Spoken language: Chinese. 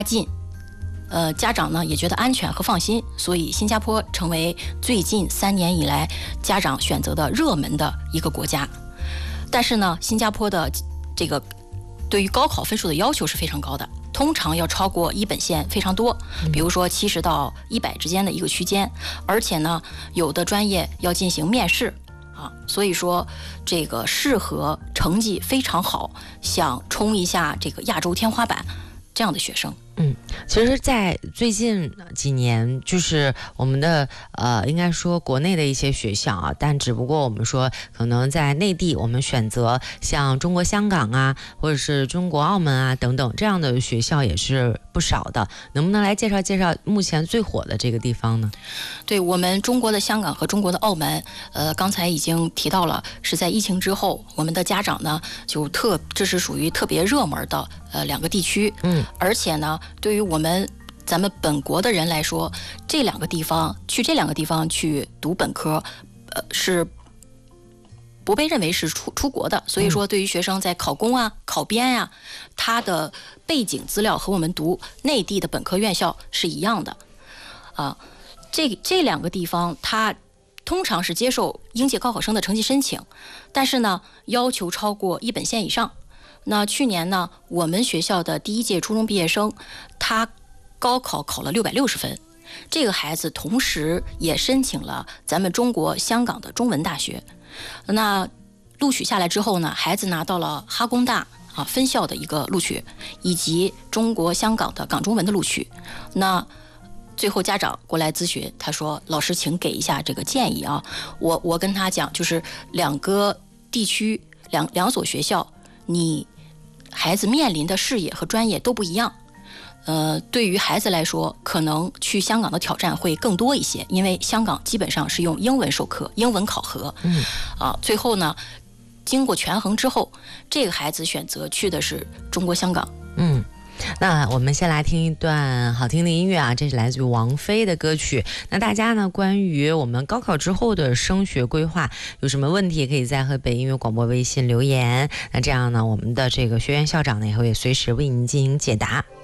近，家长呢也觉得安全和放心，所以新加坡成为最近3年以来家长选择的热门的一个国家。但是呢，新加坡的这个对于高考分数的要求是非常高的，通常要超过一本线非常多，比如说70到100之间的一个区间，而且呢，有的专业要进行面试啊，所以说这个适合成绩非常好，想冲一下这个亚洲天花板这样的学生。 其实在最近几年，就是我们的应该说国内的一些学校啊，但只不过我们说可能在内地，我们选择像中国香港啊，或者是中国澳门啊等等这样的学校也是不少的。能不能来介绍介绍目前最火的这个地方呢？ 对，我们中国的香港和中国的澳门，刚才已经提到了，是在疫情之后，我们的家长呢这是属于特别热门的2个地区。而且呢，对于咱们本国的人来说，这两个地方去读本科，是不被认为是出国的，所以说对于学生在考公啊、考编啊，他的背景资料和我们读内地的本科院校是一样的啊。这2个地方，它通常是接受应届高考生的成绩申请，但是呢，要求超过1本线以上。那去年呢，我们学校的第1届初中毕业生，他高考考了660分，这个孩子同时也申请了咱们中国香港的中文大学。那录取下来之后呢，孩子拿到了哈工大分校的一个录取，以及中国香港的港中文的录取。那最后家长过来咨询，他说：“老师，请给一下这个建议啊。”我跟他讲，就是2个地区两所学校，你孩子面临的视野和专业都不一样。对于孩子来说，可能去香港的挑战会更多一些，因为香港基本上是用英文授课、英文考核。最后呢，经过权衡之后，这个孩子选择去的是中国香港。 那我们先来听一段好听的音乐啊，这是来自于王菲的歌曲。那大家呢，关于我们高考之后的升学规划有什么问题，可以在河北音乐广播微信留言。那这样呢，我们的这个学院校长呢也会随时为您进行解答。